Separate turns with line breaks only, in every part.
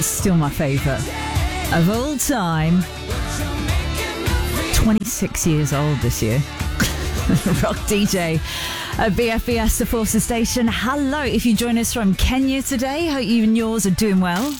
Still my favourite of all time. 26 years old this year. Rock DJ at BFBS, the Forces Station. Hello, if you join us from Kenya today, hope you and yours are doing well.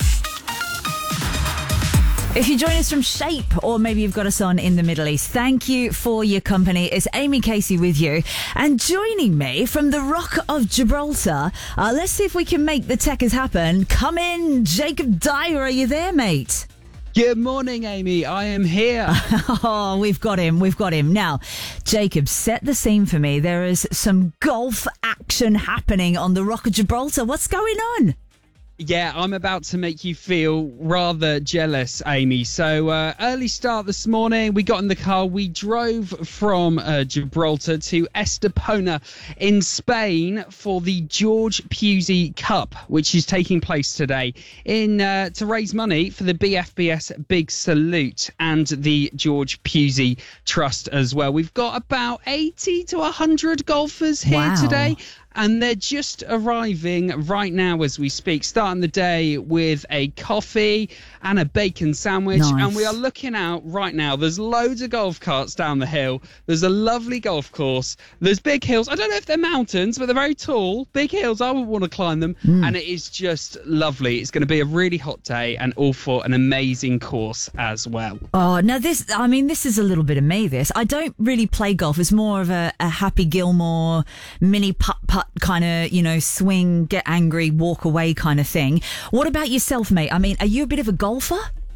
If you join us from Shape, or maybe you've got us on in the Middle East, thank you for your company. It's Amy Casey with you. And joining me from the Rock of Gibraltar, let's see if we can make the Techers happen. Come in, Jacob Dyer. Are you there, mate?
Good morning, Amy. I am here.
Oh, we've got him. Now, Jacob, set the scene for me. There is some golf action happening on the Rock of Gibraltar. What's going on?
Yeah, I'm about to make you feel rather jealous, Amy. So early start this morning, we got in the car. We drove from Gibraltar to Estepona in Spain for the George Pusey Cup, which is taking place today to raise money for the BFBS Big Salute and the George Pusey Trust as well. We've got about 80 to 100 golfers here today. And they're just arriving right now as we speak, starting the day with a coffee and a bacon sandwich.
Nice.
And we are looking out right now. There's loads of golf carts down the hill. There's a lovely golf course. There's big hills. I don't know if they're mountains, but they're very tall. Big hills. I would want to climb them. And it is just lovely. It's going to be a really hot day and all for an amazing course as well.
Oh, now this is a little bit of me, this. I don't really play golf. It's more of a Happy Gilmore mini putt kind of, swing, get angry, walk away kind of thing. What about yourself, mate? I mean, are you a bit of a golfer?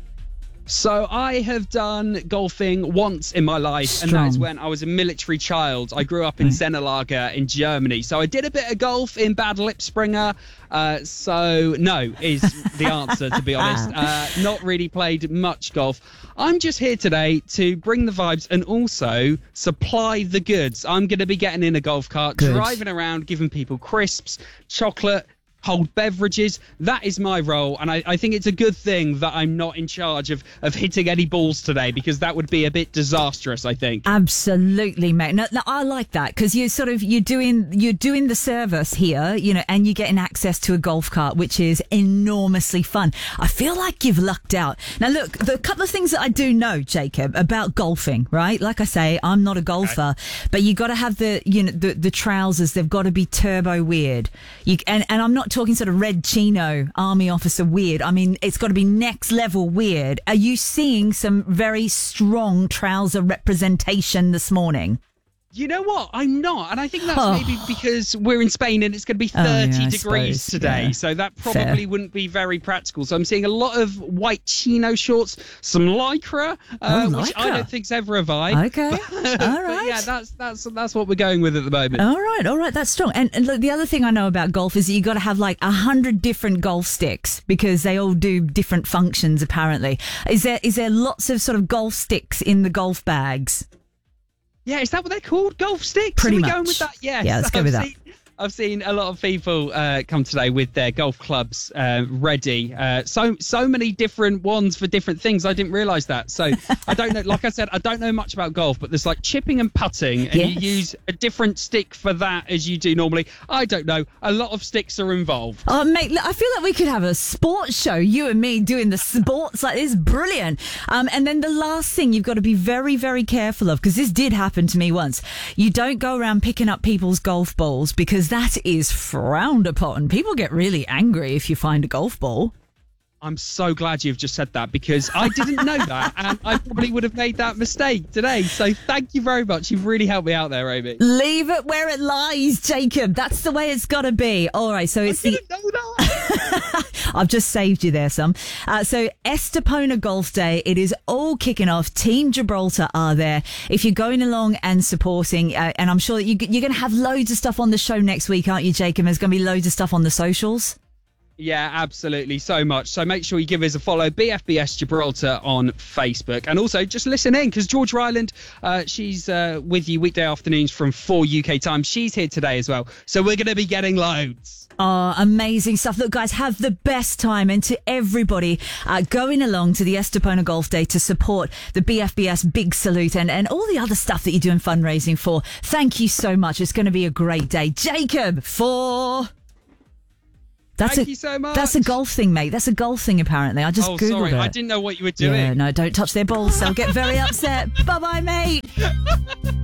So I have done golfing once in my life, and that is when I was a military child. I grew up in Sennelager in Germany. So I did a bit of golf in Bad Lipspringer. So no is the answer, to be honest. Not really played much golf. I'm just here today to bring the vibes and also supply the goods. I'm going to be getting in a golf cart, driving around, giving people crisps, chocolate, cold beverages. That is my role, and I think it's a good thing that I'm not in charge of hitting any balls today, because that would be a bit disastrous, I think.
Absolutely, mate. No, I like that, because you're doing the service here, and you're getting access to a golf cart, which is enormously fun. I feel like you've lucked out. Now, look, the couple of things that I do know, Jacob, about golfing, right? Like I say, I'm not a golfer, but you got to have the trousers. They've got to be turbo weird. And I'm not talking sort of red chino army officer weird. I mean, it's got to be next level weird. Are you seeing some very strong trouser representation this morning?
You know what? I'm not. And I think that's maybe because we're in Spain and it's going to be 30 degrees today. Yeah. So that probably wouldn't be very practical. So I'm seeing a lot of white chino shorts, some lycra, which I don't think's ever a vibe. Okay.
All right.
Yeah, that's what we're going with at the moment.
All right. That's strong. And look, the other thing I know about golf is that you got to have like 100 different golf sticks, because they all do different functions, apparently. Is there lots of sort of golf sticks in the golf bags?
Yeah, is that what they're called? Golf sticks?
Pretty much.
Are we going with that? Yes.
Yeah, let's go with that.
I've seen a lot of people come today with their golf clubs ready. So many different ones for different things. I didn't realise that. So I don't know. Like I said, I don't know much about golf, but there's like chipping and putting, and you use a different stick for that as you do normally. I don't know. A lot of sticks are involved.
Oh, mate, I feel like we could have a sports show. You and me doing the sports like this. Brilliant. And then the last thing you've got to be very, very careful of, because this did happen to me once. You don't go around picking up people's golf balls, because that is frowned upon. People get really angry if you find a golf ball.
I'm so glad you've just said that, because I didn't know that, and I probably would have made that mistake today. So thank you very much. You've really helped me out there, Amy.
Leave it where it lies, Jacob. That's the way it's got to be. All right, so it's
I didn't know that.
I've just saved you there, some. So Estepona Golf Day, it is all kicking off. Team Gibraltar are there. If you're going along and supporting, and I'm sure that you're going to have loads of stuff on the show next week, aren't you, Jacob? There's going to be loads of stuff on the socials.
Yeah, absolutely. So much. So make sure you give us a follow, BFBS Gibraltar on Facebook. And also just listen in, because Georgia Island, she's with you weekday afternoons from 4 UK time. She's here today as well. So we're going to be getting loads.
Oh, amazing stuff. Look, guys, have the best time. And to everybody going along to the Estepona Golf Day to support the BFBS Big Salute and all the other stuff that you're doing fundraising for, thank you so much. It's going to be a great day. Jacob, for...
Thank you so much.
That's a golf thing, mate. That's a golf thing, apparently. I just Googled
sorry.
it.
I didn't know what you were doing.
Yeah, no, don't touch their balls. They'll get very upset. Bye-bye, mate.